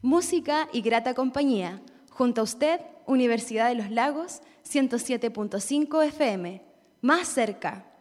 Música y grata compañía. Junto a usted, Universidad de los Lagos, 107.5 FM. Más cerca.